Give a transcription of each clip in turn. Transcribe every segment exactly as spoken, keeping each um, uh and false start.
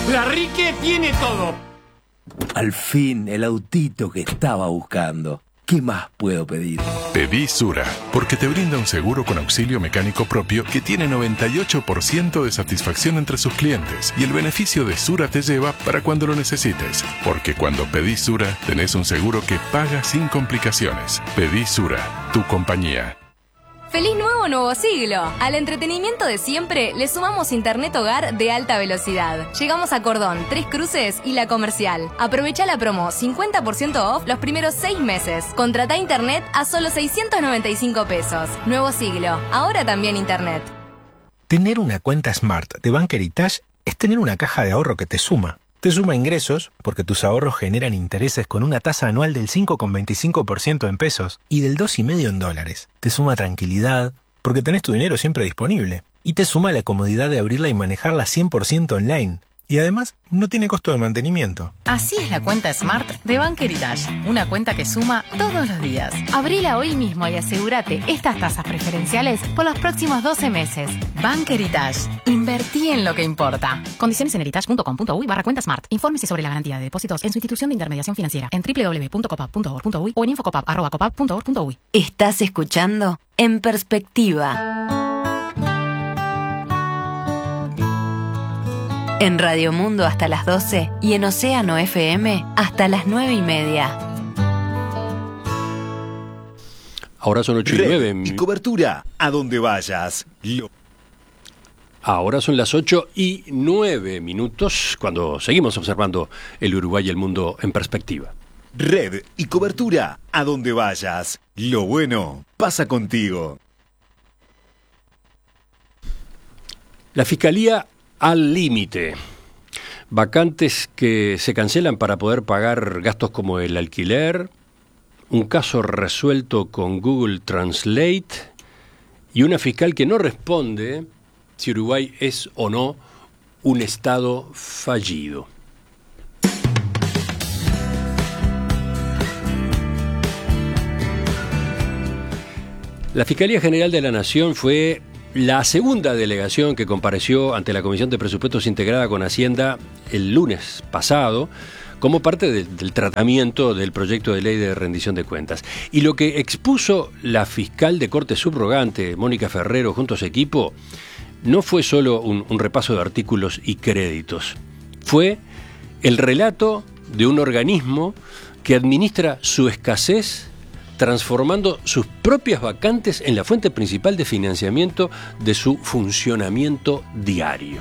La Rique tiene todo. Al fin, el autito que estaba buscando. ¿Qué más puedo pedir? Pedí Sura, porque te brinda un seguro con auxilio mecánico propio que tiene noventa y ocho por ciento de satisfacción entre sus clientes. Y el beneficio de Sura te lleva para cuando lo necesites. Porque cuando pedís Sura, tenés un seguro que paga sin complicaciones. Pedí Sura, tu compañía. ¡Feliz nuevo nuevo siglo! Al entretenimiento de siempre le sumamos internet hogar de alta velocidad. Llegamos a Cordón, Tres Cruces y La Comercial. Aprovecha la promo cincuenta por ciento off los primeros seis meses. Contratá internet a solo seiscientos noventa y cinco pesos. Nuevo siglo, ahora también internet. Tener una cuenta Smart de Bank Heritage es tener una caja de ahorro que te suma. Te suma ingresos porque tus ahorros generan intereses con una tasa anual del cinco coma veinticinco por ciento en pesos y del dos coma cinco por ciento en dólares. Te suma tranquilidad porque tenés tu dinero siempre disponible. Y te suma la comodidad de abrirla y manejarla cien por ciento online. Y además, no tiene costo de mantenimiento. Así es la cuenta Smart de Bank Heritage. Una cuenta que suma todos los días. Abrila hoy mismo y asegúrate estas tasas preferenciales por los próximos doce meses. Bank Heritage. Invertí en lo que importa. Condiciones en heritage.com.uy barra cuenta Smart. Infórmese sobre la garantía de depósitos en su institución de intermediación financiera en doble u doble u doble u punto copap punto org punto uy o en infocopap arroba copap punto org punto uy. Estás escuchando En Perspectiva. En Radio Mundo hasta las doce y en Océano F M hasta las nueve y media. Ahora son ocho y nueve. Y cobertura a donde vayas. Lo... Ahora son las ocho y nueve minutos cuando seguimos observando el Uruguay y el mundo en perspectiva. Red y cobertura a donde vayas. Lo bueno pasa contigo. La Fiscalía al límite. Vacantes que se cancelan para poder pagar gastos como el alquiler, un caso resuelto con Google Translate y una fiscal que no responde si Uruguay es o no un estado fallido. La Fiscalía General de la Nación fue la segunda delegación que compareció ante la Comisión de Presupuestos integrada con Hacienda el lunes pasado como parte de, del tratamiento del proyecto de ley de rendición de cuentas. Y lo que expuso la fiscal de corte subrogante, Mónica Ferrero, junto a su equipo, no fue solo un, un repaso de artículos y créditos. Fue el relato de un organismo que administra su escasez transformando sus propias vacantes en la fuente principal de financiamiento de su funcionamiento diario.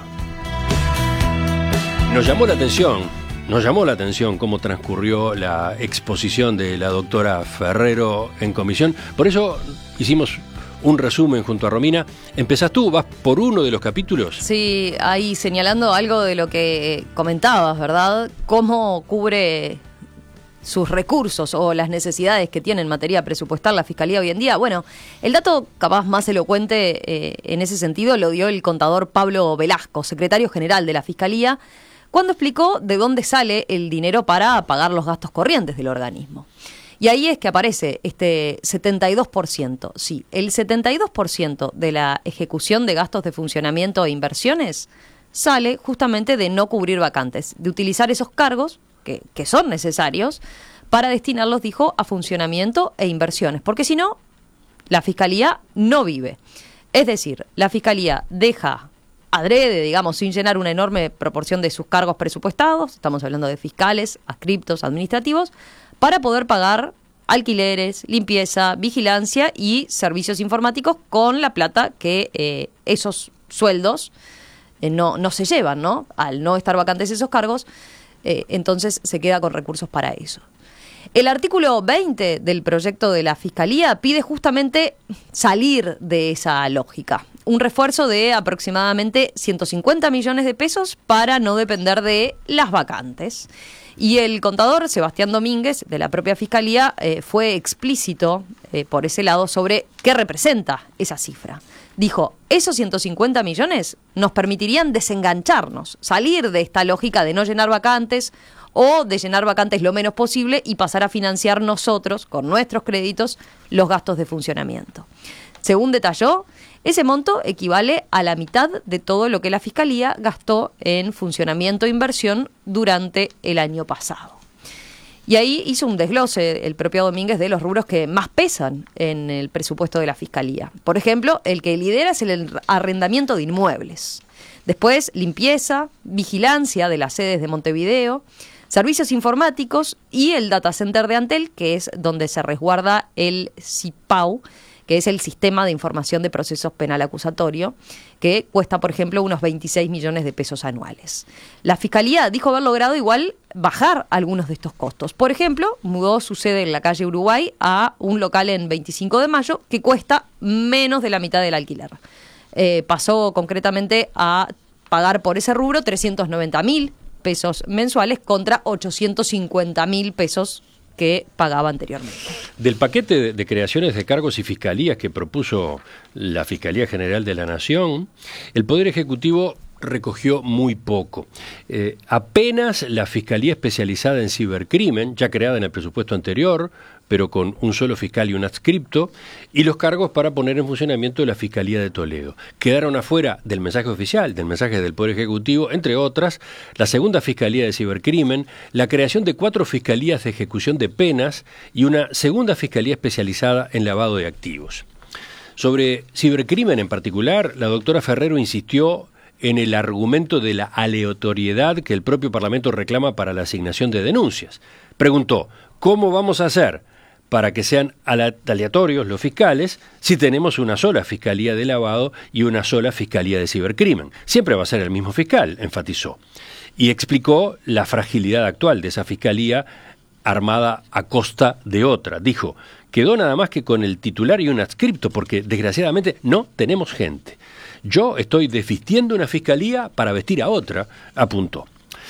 Nos llamó la atención, nos llamó la atención cómo transcurrió la exposición de la doctora Ferrero en comisión. Por eso hicimos un resumen junto a Romina. ¿Empezás tú? ¿Vas por uno de los capítulos? Sí, ahí señalando algo de lo que comentabas, ¿verdad? Cómo cubre sus recursos o las necesidades que tiene en materia presupuestal la Fiscalía hoy en día. Bueno, el dato capaz más elocuente eh, en ese sentido lo dio el contador Pablo Velasco, secretario general de la Fiscalía, cuando explicó de dónde sale el dinero para pagar los gastos corrientes del organismo. Y ahí es que aparece este setenta y dos por ciento. Sí, el setenta y dos por ciento de la ejecución de gastos de funcionamiento e inversiones sale justamente de no cubrir vacantes, de utilizar esos cargos Que, que son necesarios para destinarlos, dijo, a funcionamiento e inversiones, porque si no, la Fiscalía no vive. Es decir, la Fiscalía deja adrede, digamos, sin llenar una enorme proporción de sus cargos presupuestados, estamos hablando de fiscales, adscriptos, administrativos, para poder pagar alquileres, limpieza, vigilancia y servicios informáticos con la plata que eh, esos sueldos eh, no, no se llevan, ¿no? Al no estar vacantes esos cargos, Eh, entonces se queda con recursos para eso. El artículo veinte del proyecto de la Fiscalía pide justamente salir de esa lógica. Un refuerzo de aproximadamente ciento cincuenta millones de pesos para no depender de las vacantes. Y el contador Sebastián Domínguez, de la propia Fiscalía, eh, fue explícito eh, por ese lado sobre qué representa esa cifra. Dijo, esos ciento cincuenta millones nos permitirían desengancharnos, salir de esta lógica de no llenar vacantes o de llenar vacantes lo menos posible y pasar a financiar nosotros, con nuestros créditos, los gastos de funcionamiento. Según detalló, Ese monto equivale a la mitad de todo lo que la Fiscalía gastó en funcionamiento e inversión durante el año pasado. Y ahí hizo un desglose el propio Domínguez de los rubros que más pesan en el presupuesto de la Fiscalía. Por ejemplo, el que lidera es el arrendamiento de inmuebles. Después, limpieza, vigilancia de las sedes de Montevideo, servicios informáticos y el data center de Antel, que es donde se resguarda el CIPAU, que es el Sistema de Información de Procesos Penal Acusatorio, que cuesta, por ejemplo, unos veintiséis millones de pesos anuales. La Fiscalía dijo haber logrado igual bajar algunos de estos costos. Por ejemplo, mudó su sede en la calle Uruguay a un local en veinticinco de mayo que cuesta menos de la mitad del alquiler. Eh, pasó concretamente a pagar por ese rubro trescientos noventa mil pesos mensuales contra ochocientos cincuenta mil pesos que pagaba anteriormente. Del paquete de, de creaciones de cargos y fiscalías que propuso la Fiscalía General de la Nación, el Poder Ejecutivo recogió muy poco. Eh, apenas la Fiscalía Especializada en Cibercrimen, ya creada en el presupuesto anterior, pero con un solo fiscal y un adscripto, y los cargos para poner en funcionamiento la Fiscalía de Toledo. Quedaron afuera del mensaje oficial, del mensaje del Poder Ejecutivo, entre otras, la segunda Fiscalía de Cibercrimen, la creación de cuatro Fiscalías de Ejecución de Penas y una segunda Fiscalía especializada en lavado de activos. Sobre cibercrimen en particular, la doctora Ferrero insistió en el argumento de la aleatoriedad que el propio Parlamento reclama para la asignación de denuncias. Preguntó, ¿cómo vamos a hacer para que sean aleatorios los fiscales si tenemos una sola Fiscalía de Lavado y una sola Fiscalía de Cibercrimen? Siempre va a ser el mismo fiscal, enfatizó. Y explicó la fragilidad actual de esa Fiscalía armada a costa de otra. Dijo, quedó nada más que con el titular y un adscripto porque desgraciadamente no tenemos gente. Yo estoy desvistiendo una fiscalía para vestir a otra, apuntó.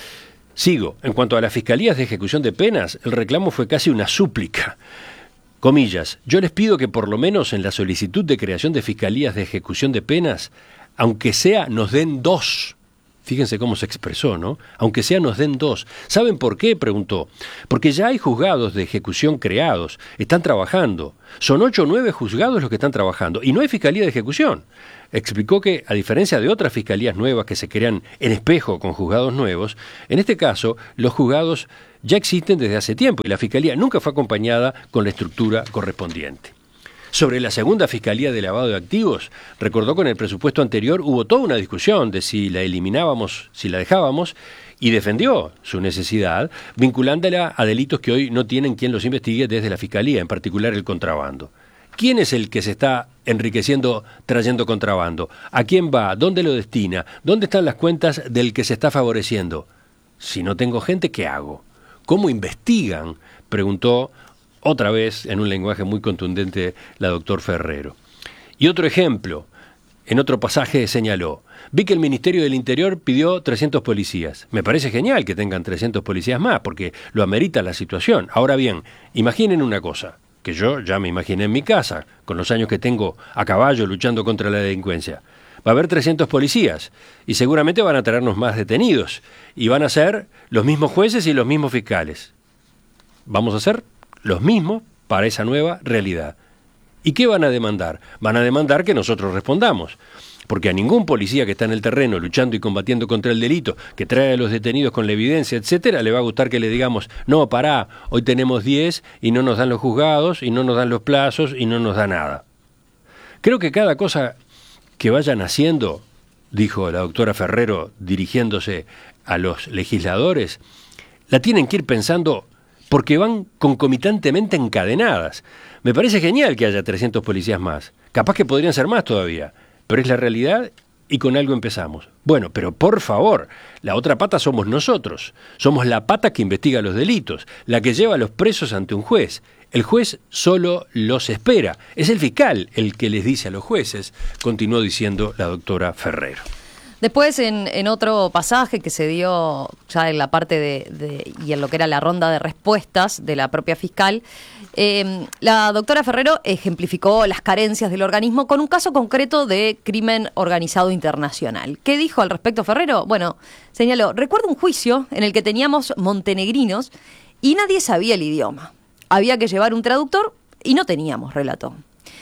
Sigo. En cuanto a las fiscalías de ejecución de penas, el reclamo fue casi una súplica. Comillas, yo les pido que por lo menos en la solicitud de creación de fiscalías de ejecución de penas, aunque sea nos den dos. Fíjense cómo se expresó, ¿no? Aunque sea nos den dos. ¿Saben por qué? Preguntó. Porque ya hay juzgados de ejecución creados. Están trabajando. Son ocho o nueve juzgados los que están trabajando. Y no hay fiscalía de ejecución. Explicó que, a diferencia de otras fiscalías nuevas que se crean en espejo con juzgados nuevos, en este caso, los juzgados ya existen desde hace tiempo y la fiscalía nunca fue acompañada con la estructura correspondiente. Sobre la segunda Fiscalía de Lavado de Activos, recordó que en el presupuesto anterior hubo toda una discusión de si la eliminábamos, si la dejábamos, y defendió su necesidad, vinculándola a delitos que hoy no tienen quien los investigue desde la Fiscalía, en particular el contrabando. ¿Quién es el que se está enriqueciendo trayendo contrabando? ¿A quién va? ¿Dónde lo destina? ¿Dónde están las cuentas del que se está favoreciendo? Si no tengo gente, ¿qué hago? ¿Cómo investigan? Preguntó otra vez, en un lenguaje muy contundente, la doctora Ferrero. Y otro ejemplo, en otro pasaje señaló, vi que el Ministerio del Interior pidió trescientos policías. Me parece genial que tengan trescientos policías más, porque lo amerita la situación. Ahora bien, imaginen una cosa, que yo ya me imaginé en mi casa, con los años que tengo a caballo luchando contra la delincuencia. Va a haber trescientos policías, y seguramente van a traernos más detenidos, y van a ser los mismos jueces y los mismos fiscales. Vamos a hacer los mismos para esa nueva realidad. ¿Y qué van a demandar? Van a demandar que nosotros respondamos. Porque a ningún policía que está en el terreno luchando y combatiendo contra el delito, que trae a los detenidos con la evidencia, etcétera, le va a gustar que le digamos, no, pará, hoy tenemos diez y no nos dan los juzgados, y no nos dan los plazos, y no nos da nada. Creo que cada cosa que vayan haciendo, dijo la doctora Ferrero dirigiéndose a los legisladores, la tienen que ir pensando porque van concomitantemente encadenadas. Me parece genial que haya trescientos policías más. Capaz que podrían ser más todavía, pero es la realidad y con algo empezamos. Bueno, pero por favor, la otra pata somos nosotros. Somos la pata que investiga los delitos, la que lleva a los presos ante un juez. El juez solo los espera. Es el fiscal el que les dice a los jueces, continuó diciendo la doctora Ferrero. Después, en, en otro pasaje que se dio ya en la parte de, de y en lo que era la ronda de respuestas de la propia fiscal, eh, la doctora Ferrero ejemplificó las carencias del organismo con un caso concreto de crimen organizado internacional. ¿Qué dijo al respecto Ferrero? Bueno, señaló, recuerdo un juicio en el que teníamos montenegrinos y nadie sabía el idioma. Había que llevar un traductor y no teníamos, relató.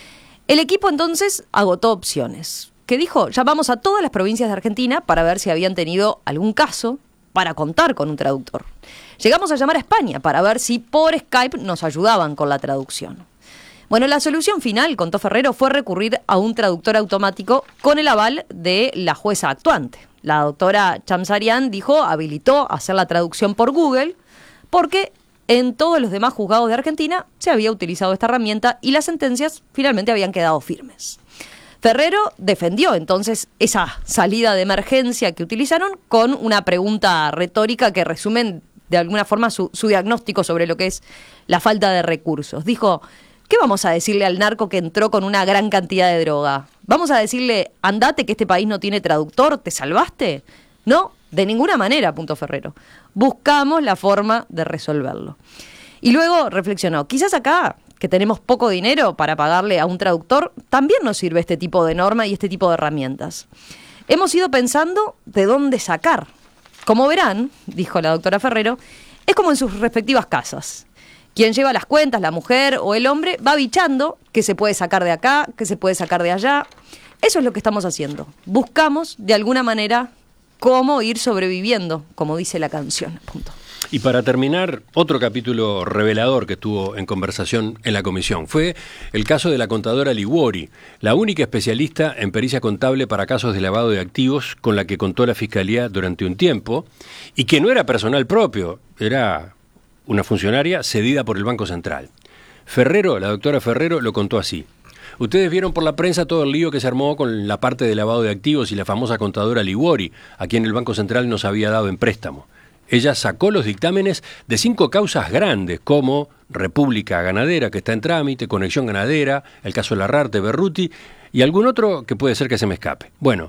El equipo entonces agotó opciones. Que dijo, llamamos a todas las provincias de Argentina para ver si habían tenido algún caso para contar con un traductor. Llegamos a llamar a España para ver si por Skype nos ayudaban con la traducción. Bueno, la solución final, contó Ferrero, fue recurrir a un traductor automático con el aval de la jueza actuante. La doctora Chamsarian dijo, habilitó hacer la traducción por Google, porque en todos los demás juzgados de Argentina se había utilizado esta herramienta y las sentencias finalmente habían quedado firmes. Ferrero defendió entonces esa salida de emergencia que utilizaron con una pregunta retórica que resume de alguna forma su, su diagnóstico sobre lo que es la falta de recursos. Dijo, ¿qué vamos a decirle al narco que entró con una gran cantidad de droga? ¿Vamos a decirle, andate que este país no tiene traductor, te salvaste? No, de ninguna manera, apuntó Ferrero. Buscamos la forma de resolverlo. Y luego reflexionó, quizás acá, que tenemos poco dinero para pagarle a un traductor, también nos sirve este tipo de norma y este tipo de herramientas. Hemos ido pensando de dónde sacar. Como verán, dijo la doctora Ferrero, es como en sus respectivas casas. Quien lleva las cuentas, la mujer o el hombre, va bichando qué se puede sacar de acá, qué se puede sacar de allá. Eso es lo que estamos haciendo. Buscamos, de alguna manera, cómo ir sobreviviendo, como dice la canción. Punto. Y para terminar, otro capítulo revelador que estuvo en conversación en la comisión fue el caso de la contadora Liguori, la única especialista en pericia contable para casos de lavado de activos con la que contó la Fiscalía durante un tiempo, y que no era personal propio, era una funcionaria cedida por el Banco Central. Ferrero, la doctora Ferrero, lo contó así. Ustedes vieron por la prensa todo el lío que se armó con la parte de lavado de activos y la famosa contadora Liguori, a quien el Banco Central nos había dado en préstamo. Ella sacó los dictámenes de cinco causas grandes, como República Ganadera, que está en trámite, Conexión Ganadera, el caso Larrarte, Berruti, y algún otro que puede ser que se me escape. Bueno,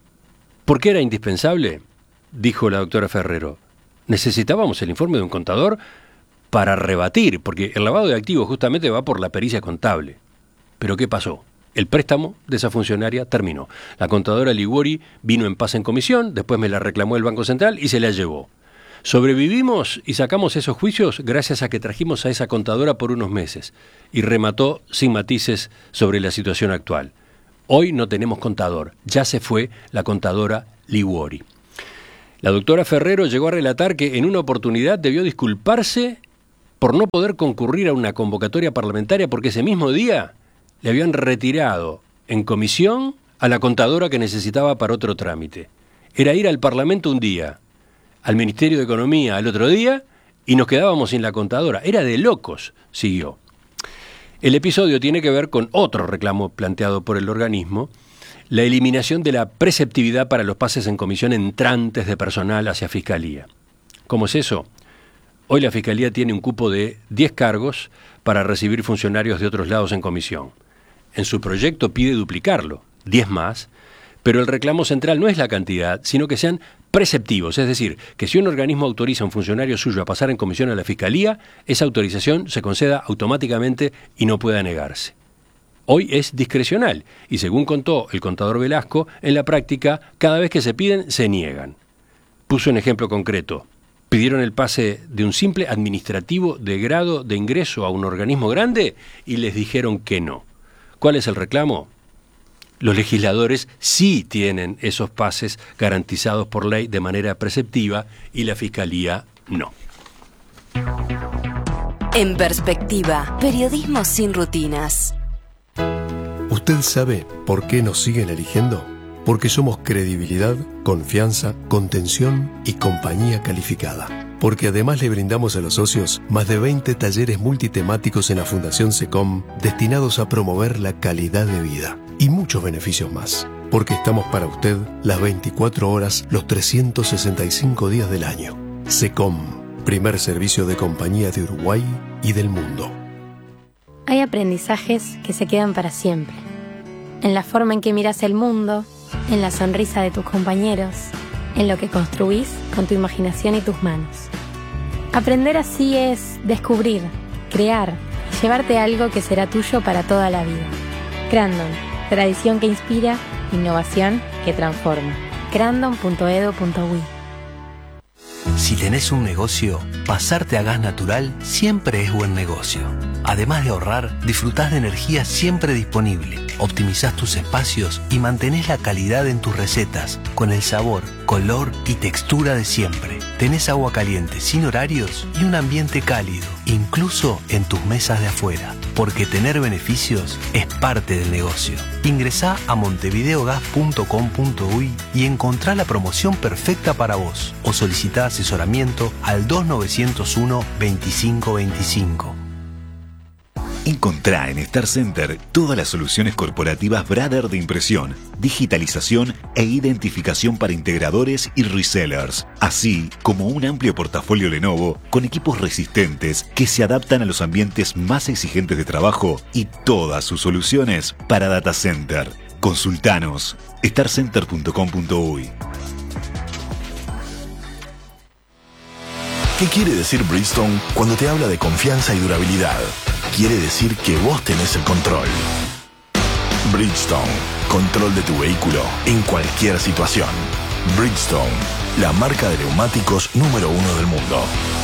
¿por qué era indispensable? Dijo la doctora Ferrero. Necesitábamos el informe de un contador para rebatir, porque el lavado de activos justamente va por la pericia contable. ¿Pero qué pasó? El préstamo de esa funcionaria terminó. La contadora Liguori vino en paz en comisión, después me la reclamó el Banco Central y se la llevó. Sobrevivimos y sacamos esos juicios gracias a que trajimos a esa contadora por unos meses y remató sin matices sobre la situación actual. Hoy no tenemos contador, ya se fue la contadora Liguori. La doctora Ferrero llegó a relatar que en una oportunidad debió disculparse por no poder concurrir a una convocatoria parlamentaria porque ese mismo día le habían retirado en comisión a la contadora que necesitaba para otro trámite. Era ir al Parlamento un día, al Ministerio de Economía al otro día, y nos quedábamos sin la contadora. Era de locos, siguió. El episodio tiene que ver con otro reclamo planteado por el organismo, la eliminación de la preceptividad para los pases en comisión entrantes de personal hacia Fiscalía. ¿Cómo es eso? Hoy la Fiscalía tiene un cupo de diez cargos para recibir funcionarios de otros lados en comisión. En su proyecto pide duplicarlo, diez más, pero el reclamo central no es la cantidad, sino que sean preceptivos, es decir, que si un organismo autoriza a un funcionario suyo a pasar en comisión a la Fiscalía, esa autorización se conceda automáticamente y no pueda negarse. Hoy es discrecional y, según contó el contador Velasco, en la práctica, cada vez que se piden, se niegan. Puso un ejemplo concreto. Pidieron el pase de un simple administrativo de grado de ingreso a un organismo grande y les dijeron que no. ¿Cuál es el reclamo? Los legisladores sí tienen esos pases garantizados por ley de manera preceptiva y la Fiscalía no. En Perspectiva, periodismo sin rutinas. ¿Usted sabe por qué nos siguen eligiendo? Porque somos credibilidad, confianza, contención y compañía calificada. Porque además le brindamos a los socios más de veinte talleres multitemáticos en la Fundación SECOM destinados a promover la calidad de vida. Y muchos beneficios más. Porque estamos para usted las veinticuatro horas, los trescientos sesenta y cinco días del año. SECOM, primer servicio de compañía de Uruguay y del mundo. Hay aprendizajes que se quedan para siempre. En la forma en que miras el mundo, en la sonrisa de tus compañeros, en lo que construís con tu imaginación y tus manos. Aprender así es descubrir, crear, llevarte algo que será tuyo para toda la vida. Crandon, tradición que inspira, innovación que transforma. crandon punto edu punto uy Si tenés un negocio, pasarte a gas natural siempre es buen negocio. Además de ahorrar, disfrutás de energía siempre disponible, optimizás tus espacios y mantenés la calidad en tus recetas, con el sabor, color y textura de siempre. Tenés agua caliente sin horarios y un ambiente cálido, incluso en tus mesas de afuera, porque tener beneficios es parte del negocio. Ingresá a montevideogas punto com punto uy y encontrá la promoción perfecta para vos, o solicitá asesoramiento al dos nueve cero uno, veinticinco veinticinco. Encontrá en Star Center todas las soluciones corporativas Brother de impresión, digitalización e identificación para integradores y resellers, así como un amplio portafolio Lenovo con equipos resistentes que se adaptan a los ambientes más exigentes de trabajo y todas sus soluciones para data center. Consultanos star center punto com punto uy. ¿Qué quiere decir Bridgestone cuando te habla de confianza y durabilidad? Quiere decir que vos tenés el control. Bridgestone, control de tu vehículo en cualquier situación. Bridgestone, la marca de neumáticos número uno del mundo.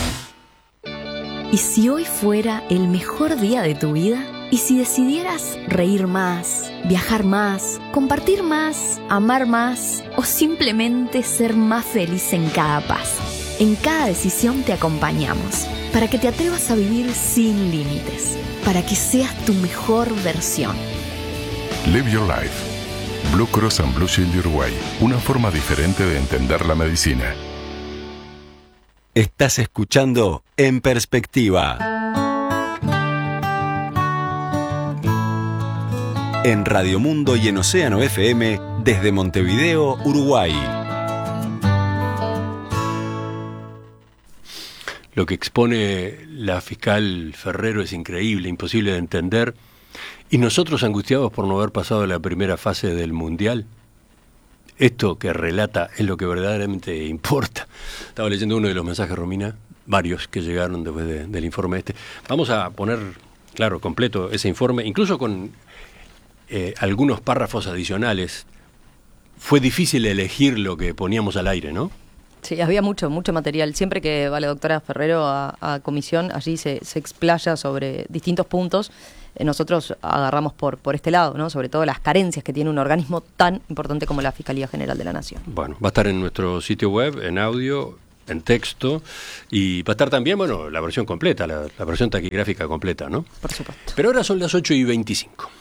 ¿Y si hoy fuera el mejor día de tu vida? ¿Y si decidieras reír más, viajar más, compartir más, amar más o simplemente ser más feliz en cada paso? En cada decisión te acompañamos, para que te atrevas a vivir sin límites, para que seas tu mejor versión. Live Your Life. Blue Cross and Blue Shield Uruguay. Una forma diferente de entender la medicina. Estás escuchando En Perspectiva. En Radio Mundo y en Océano F M desde Montevideo, Uruguay. Lo que expone la fiscal Ferrero es increíble, imposible de entender. Y nosotros angustiados por no haber pasado la primera fase del Mundial. Esto que relata es lo que verdaderamente importa. Estaba leyendo uno de los mensajes, Romina, varios que llegaron después de, del informe este. Vamos a poner, claro, completo ese informe, incluso con eh, algunos párrafos adicionales. Fue difícil elegir lo que poníamos al aire, ¿no? Sí, había mucho, mucho material. Siempre que va la doctora Ferrero a, a comisión, allí se, se explaya sobre distintos puntos. Eh, nosotros agarramos por, por este lado, ¿no? Sobre todo las carencias que tiene un organismo tan importante como la Fiscalía General de la Nación. Bueno, va a estar en nuestro sitio web, en audio, en texto, y va a estar también, bueno, la versión completa, la, la versión taquigráfica completa, ¿no? Por supuesto. Pero ahora son las ocho y veinticinco.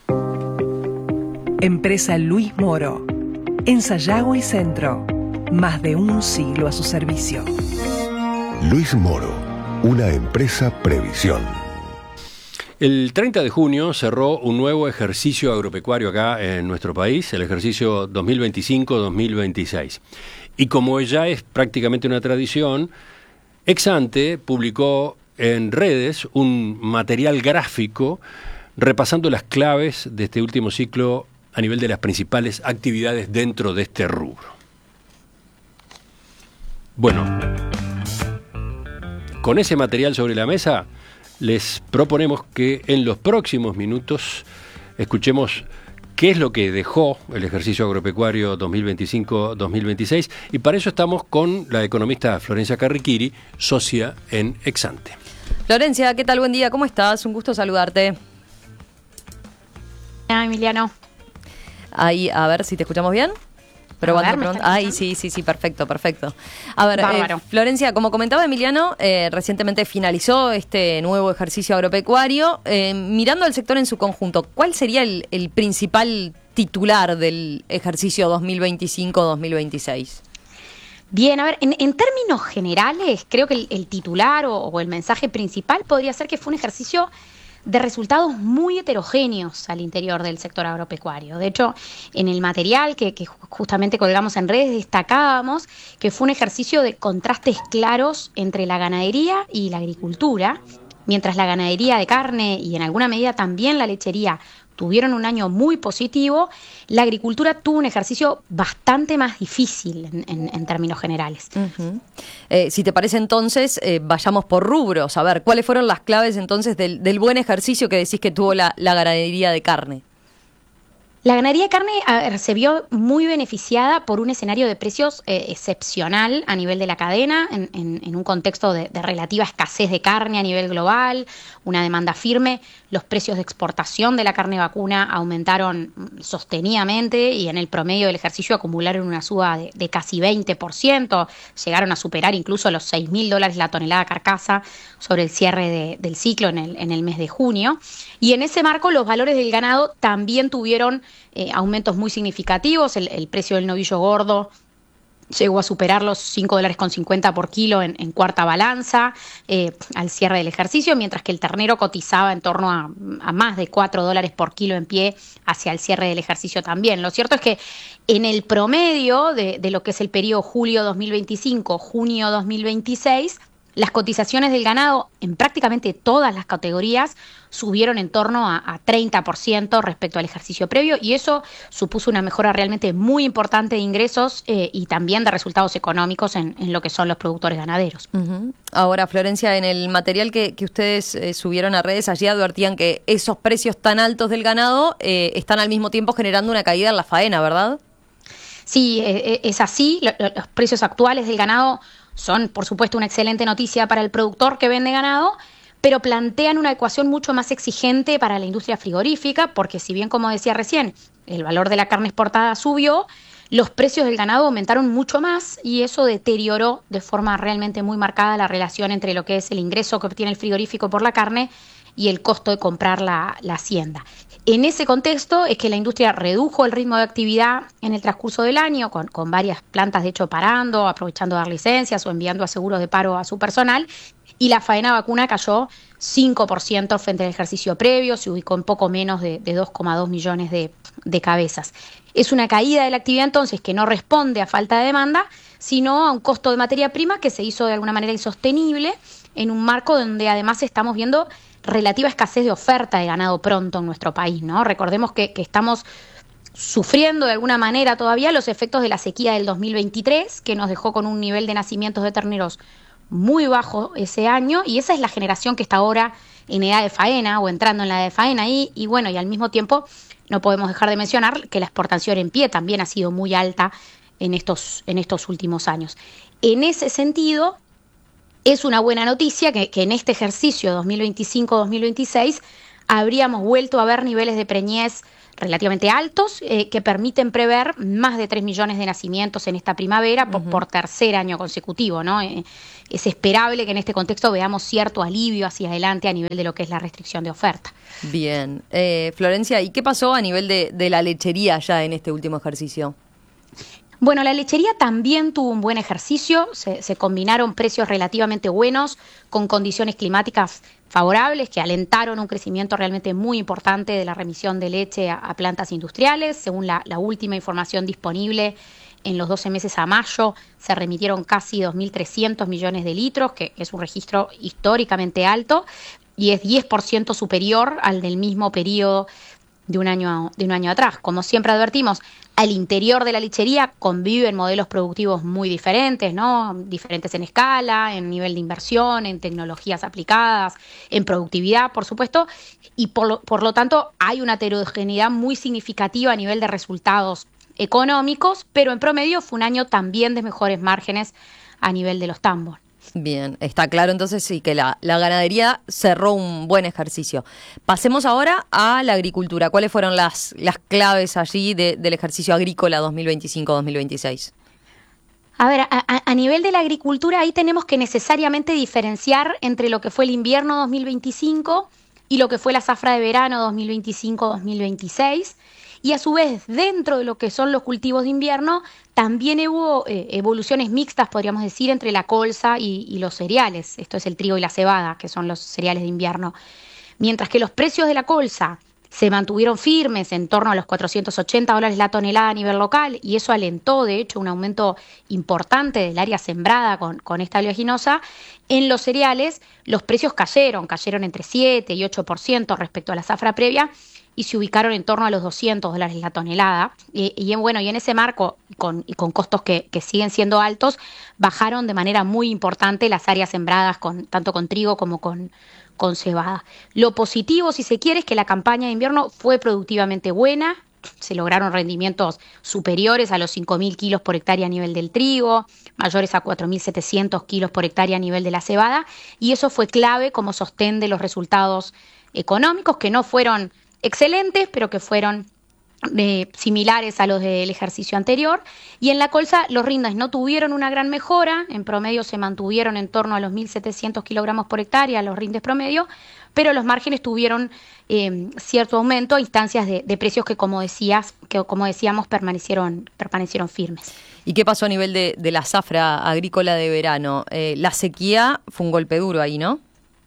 Empresa Luis Moro. En Sayago y Centro. Más de un siglo a su servicio. Luis Moro, una empresa previsión. El treinta de junio cerró un nuevo ejercicio agropecuario acá en nuestro país, el ejercicio dos mil veinticinco dos mil veintiséis. Y como ya es prácticamente una tradición, Exante publicó en redes un material gráfico repasando las claves de este último ciclo a nivel de las principales actividades dentro de este rubro. Bueno, con ese material sobre la mesa, les proponemos que en los próximos minutos escuchemos qué es lo que dejó el ejercicio agropecuario dos mil veinticinco dos mil veintiséis, y para eso estamos con la economista Florencia Carriquiri, socia en Exante. Florencia, ¿qué tal? Buen día, ¿cómo estás? Un gusto saludarte. Ah, Emiliano. Ahí, a ver si te escuchamos bien. Probando, ver, probando. Ay, sí, sí, sí, perfecto, perfecto. A ver, eh, Florencia, como comentaba Emiliano, eh, recientemente finalizó este nuevo ejercicio agropecuario. Eh, mirando al sector en su conjunto, ¿cuál sería el, el principal titular del ejercicio dos mil veinticinco dos mil veintiséis? Bien, a ver, en, en términos generales, creo que el, el titular o, o el mensaje principal podría ser que fue un ejercicio de resultados muy heterogéneos al interior del sector agropecuario. De hecho, en el material que, que justamente colgamos en redes destacábamos que fue un ejercicio de contrastes claros entre la ganadería y la agricultura, mientras la ganadería de carne y en alguna medida también la lechería tuvieron un año muy positivo, la agricultura tuvo un ejercicio bastante más difícil en, en, en términos generales. Uh-huh. Eh, si te parece entonces, eh, vayamos por rubros, a ver, ¿cuáles fueron las claves entonces del, del buen ejercicio que decís que tuvo la, la ganadería de carne? La ganadería de carne a ver, se vio muy beneficiada por un escenario de precios eh, excepcional a nivel de la cadena, en, en, en un contexto de, de relativa escasez de carne a nivel global, una demanda firme. Los precios de exportación de la carne vacuna aumentaron sostenidamente y en el promedio del ejercicio acumularon una suba de, de casi veinte por ciento. Llegaron a superar incluso los seis mil dólares la tonelada carcasa sobre el cierre de, del ciclo en el, en el mes de junio. Y en ese marco los valores del ganado también tuvieron Eh, aumentos muy significativos. El, el precio del novillo gordo llegó a superar los cinco dólares con cincuenta por kilo en, en cuarta balanza eh, al cierre del ejercicio, mientras que el ternero cotizaba en torno a, a más de cuatro dólares por kilo en pie hacia el cierre del ejercicio también. Lo cierto es que en el promedio de, de lo que es el periodo julio dos mil veinticinco, junio dos mil veintiséis, las cotizaciones del ganado en prácticamente todas las categorías subieron en torno a, a treinta por ciento respecto al ejercicio previo, y eso supuso una mejora realmente muy importante de ingresos eh, y también de resultados económicos en, en lo que son los productores ganaderos. Uh-huh. Ahora, Florencia, en el material que, que ustedes eh, subieron a redes, allí advertían que esos precios tan altos del ganado eh, están al mismo tiempo generando una caída en la faena, ¿verdad? Sí, eh, es así. Los precios actuales del ganado son, por supuesto, una excelente noticia para el productor que vende ganado, pero plantean una ecuación mucho más exigente para la industria frigorífica, porque si bien, como decía recién, el valor de la carne exportada subió, los precios del ganado aumentaron mucho más y eso deterioró de forma realmente muy marcada la relación entre lo que es el ingreso que obtiene el frigorífico por la carne y el costo de comprar la, la hacienda. En ese contexto es que la industria redujo el ritmo de actividad en el transcurso del año, con, con varias plantas de hecho parando, aprovechando dar licencias o enviando a seguros de paro a su personal, y la faena vacuna cayó cinco por ciento frente al ejercicio previo, se ubicó en poco menos de, de dos coma dos millones de, de cabezas. Es una caída de la actividad entonces que no responde a falta de demanda, sino a un costo de materia prima que se hizo de alguna manera insostenible en un marco donde además estamos viendo relativa escasez de oferta de ganado pronto en nuestro país, ¿no? Recordemos que, que estamos sufriendo de alguna manera todavía los efectos de la sequía del dos mil veintitrés, que nos dejó con un nivel de nacimientos de terneros muy bajo ese año, y esa es la generación que está ahora en edad de faena o entrando en la edad de faena y, y bueno, y al mismo tiempo no podemos dejar de mencionar que la exportación en pie también ha sido muy alta en estos, en estos últimos años. En ese sentido, es una buena noticia que, que en este ejercicio dos mil veinticinco dos mil veintiséis habríamos vuelto a ver niveles de preñez relativamente altos eh, que permiten prever más de tres millones de nacimientos en esta primavera uh-huh. por, por tercer año consecutivo, ¿no? Eh, es esperable que en este contexto veamos cierto alivio hacia adelante a nivel de lo que es la restricción de oferta. Bien. Eh, Florencia, ¿y qué pasó a nivel de, de la lechería ya en este último ejercicio? Bueno, la lechería también tuvo un buen ejercicio, se, se combinaron precios relativamente buenos con condiciones climáticas favorables que alentaron un crecimiento realmente muy importante de la remisión de leche a, a plantas industriales. Según la, la última información disponible, en los doce meses a mayo se remitieron casi dos mil trescientos millones de litros, que es un registro históricamente alto y es diez por ciento superior al del mismo periodo de un año, de un año atrás. Como siempre advertimos, al interior de la lechería conviven modelos productivos muy diferentes, ¿no? Diferentes en escala, en nivel de inversión, en tecnologías aplicadas, en productividad, por supuesto, y por lo, por lo tanto hay una heterogeneidad muy significativa a nivel de resultados económicos, pero en promedio fue un año también de mejores márgenes a nivel de los tambos. Bien, está claro entonces sí que la, la ganadería cerró un buen ejercicio. Pasemos ahora a la agricultura. ¿Cuáles fueron las, las claves allí de, del ejercicio agrícola dos mil veinticinco dos mil veintiséis? A ver, a, a nivel de la agricultura ahí tenemos que necesariamente diferenciar entre lo que fue el invierno dos mil veinticinco y lo que fue la zafra de verano dos mil veinticinco dos mil veintiséis. Y a su vez, dentro de lo que son los cultivos de invierno, también hubo eh, evoluciones mixtas, podríamos decir, entre la colza y, y los cereales. Esto es el trigo y la cebada, que son los cereales de invierno. Mientras que los precios de la colza se mantuvieron firmes en torno a los cuatrocientos ochenta dólares la tonelada a nivel local, y eso alentó, de hecho, un aumento importante del área sembrada con, con esta oleaginosa. En los cereales, los precios cayeron, cayeron entre siete y ocho por ciento respecto a la zafra previa, y se ubicaron en torno a los doscientos dólares la tonelada. Y, y, bueno, y en ese marco, con, y con costos que, que siguen siendo altos, bajaron de manera muy importante las áreas sembradas, con, tanto con trigo como con, con cebada. Lo positivo, si se quiere, es que la campaña de invierno fue productivamente buena, se lograron rendimientos superiores a los cinco mil kilos por hectárea a nivel del trigo, mayores a cuatro mil setecientos kilos por hectárea a nivel de la cebada, y eso fue clave como sostén de los resultados económicos, que no fueron excelentes, pero que fueron eh, similares a los del ejercicio anterior. Y en la colza los rindes no tuvieron una gran mejora, en promedio se mantuvieron en torno a los mil setecientos kilogramos por hectárea los rindes promedio, pero los márgenes tuvieron eh, cierto aumento a instancias de, de precios que, como decías, que como decíamos, permanecieron, permanecieron firmes. ¿Y qué pasó a nivel de, de la zafra agrícola de verano? Eh, la sequía fue un golpe duro ahí, ¿no?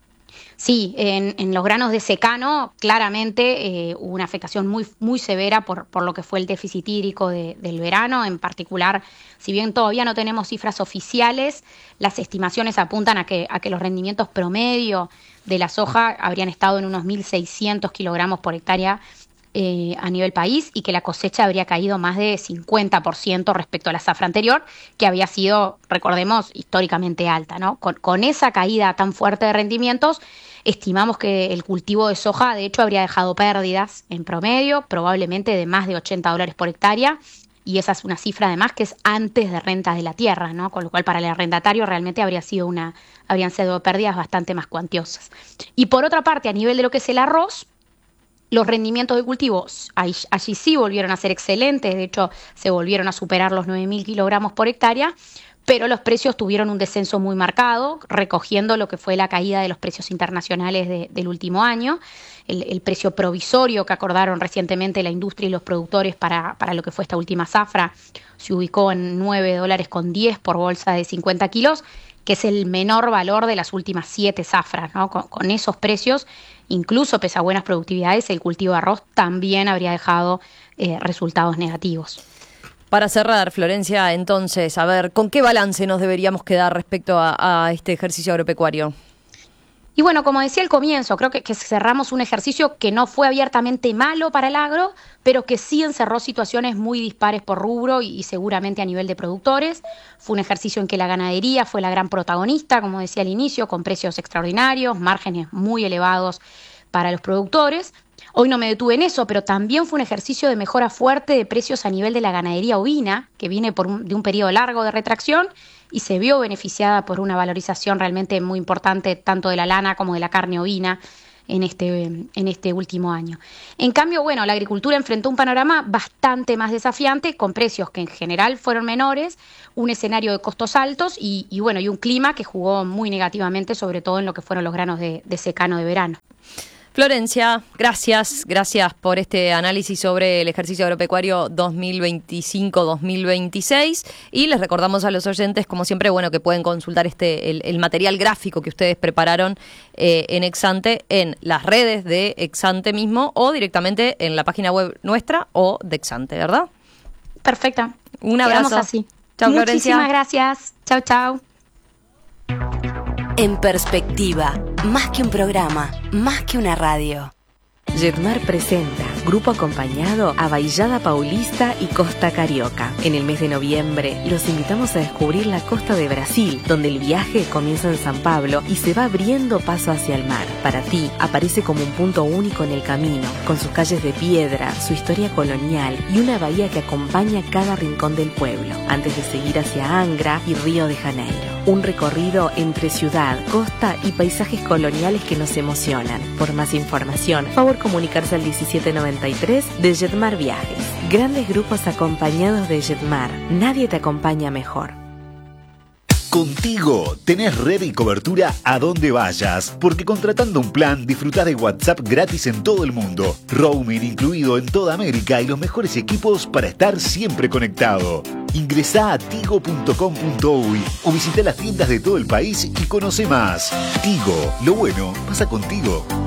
Sí, en, en los granos de secano claramente eh, hubo una afectación muy, muy severa por, por lo que fue el déficit hídrico de, del verano. En particular, si bien todavía no tenemos cifras oficiales, las estimaciones apuntan a que, a que los rendimientos promedio de la soja habrían estado en unos mil seiscientos kilogramos por hectárea eh, a nivel país, y que la cosecha habría caído más de cincuenta por ciento respecto a la zafra anterior, que había sido, recordemos, históricamente alta, ¿no? Con, con esa caída tan fuerte de rendimientos, estimamos que el cultivo de soja, de hecho, habría dejado pérdidas en promedio, probablemente de más de ochenta dólares por hectárea, y esa es una cifra además que es antes de renta de la tierra, ¿no? Con lo cual para el arrendatario realmente habría sido una, habrían sido pérdidas bastante más cuantiosas. Y por otra parte, a nivel de lo que es el arroz, los rendimientos de cultivo allí, allí sí volvieron a ser excelentes, de hecho se volvieron a superar los nueve mil kilogramos por hectárea, pero los precios tuvieron un descenso muy marcado, recogiendo lo que fue la caída de los precios internacionales de, del último año. El, el precio provisorio que acordaron recientemente la industria y los productores para, para lo que fue esta última zafra se ubicó en nueve dólares con diez por bolsa de cincuenta kilos, que es el menor valor de las últimas siete zafras, ¿no? Con, con esos precios, incluso pese a buenas productividades, el cultivo de arroz también habría dejado eh, resultados negativos. Para cerrar, Florencia, entonces, a ver, ¿con qué balance nos deberíamos quedar respecto a, a este ejercicio agropecuario? Y bueno, como decía al comienzo, creo que, que cerramos un ejercicio que no fue abiertamente malo para el agro, pero que sí encerró situaciones muy dispares por rubro y, y seguramente a nivel de productores. Fue un ejercicio en que la ganadería fue la gran protagonista, como decía al inicio, con precios extraordinarios, márgenes muy elevados para los productores. Hoy no me detuve en eso, pero también fue un ejercicio de mejora fuerte de precios a nivel de la ganadería ovina, que viene por un, de un periodo largo de retracción y se vio beneficiada por una valorización realmente muy importante tanto de la lana como de la carne ovina en este, en este último año. En cambio, bueno, la agricultura enfrentó un panorama bastante más desafiante, con precios que en general fueron menores, un escenario de costos altos y, y bueno, y un clima que jugó muy negativamente, sobre todo en lo que fueron los granos de, de secano de verano. Florencia, gracias, gracias por este análisis sobre el ejercicio agropecuario dos mil veinticinco dos mil veintiséis, y les recordamos a los oyentes, como siempre, bueno, que pueden consultar este el, el material gráfico que ustedes prepararon eh, en Exante en las redes de Exante mismo o directamente en la página web nuestra o de Exante, ¿verdad? Perfecto. Un abrazo. Quedamos así. Chao, Muchísimas Florencia. gracias. Chao, chao. En perspectiva, más que un programa, más que una radio. Jetmar presenta Grupo Acompañado a Baillada Paulista y Costa Carioca. En el mes de noviembre los invitamos a descubrir la costa de Brasil, donde el viaje comienza en San Pablo y se va abriendo paso hacia el mar. Para ti, aparece como un punto único en el camino, con sus calles de piedra, su historia colonial y una bahía que acompaña cada rincón del pueblo, antes de seguir hacia Angra y Río de Janeiro. Un recorrido entre ciudad, costa y paisajes coloniales que nos emocionan. Por más información, favor comunicarse al diecisiete noventa y tres de Jetmar Viajes. Grandes grupos acompañados de Jetmar. Nadie te acompaña mejor. Contigo tenés red y cobertura a donde vayas, porque contratando un plan disfrutás de WhatsApp gratis en todo el mundo, roaming incluido en toda América y los mejores equipos para estar siempre conectado. Ingresá a tigo punto com punto uy o visita las tiendas de todo el país y conoce más. Tigo, lo bueno pasa contigo.